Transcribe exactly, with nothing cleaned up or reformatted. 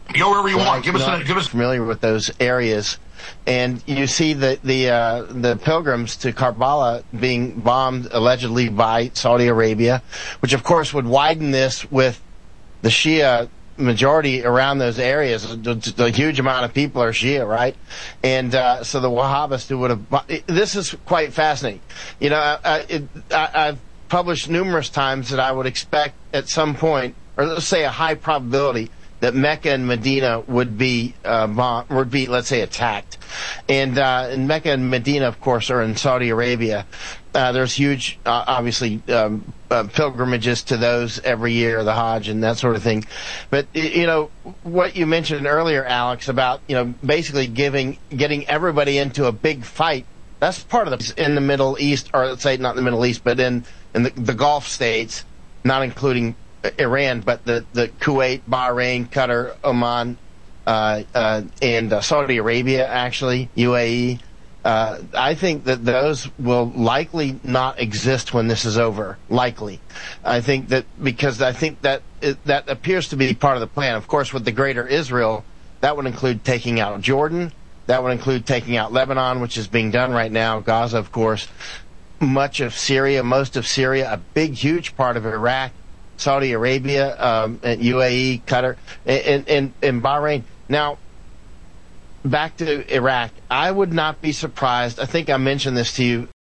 Go wherever you Well, want. Give us, not a, give us. familiar with those areas, and you see the the uh, the pilgrims to Karbala being bombed allegedly by Saudi Arabia, which of course would widen this with the Shia majority around those areas. A huge amount of people are Shia, right? And uh, so the Wahhabists who would have. This is quite fascinating. You know, I, it, I, I've published numerous times that I would expect at some point, or let's say a high probability, that Mecca and Medina would be uh, bomb, would be, let's say, attacked. And, uh, and Mecca and Medina, of course, are in Saudi Arabia. Uh, there's huge, uh, obviously, um, uh, pilgrimages to those every year, the Hajj and that sort of thing. But, you know, what you mentioned earlier, Alex, about, you know, basically giving, getting everybody into a big fight, that's part of the, in the Middle East, or let's say not in the Middle East, but in, in the, the Gulf states, not including Iran, but the, the Kuwait, Bahrain, Qatar, Oman, uh, uh, and uh, Saudi Arabia, actually, U A E. Uh, I think that those will likely not exist when this is over. Likely. I think that because I think that it, that appears to be part of the plan. Of course, with the greater Israel, that would include taking out Jordan. That would include taking out Lebanon, which is being done right now. Gaza, of course. Much of Syria, most of Syria, a big, huge part of Iraq. Saudi Arabia, um, and U A E, Qatar, and, and, and Bahrain. Now, back to Iraq. I would not be surprised. I think I mentioned this to you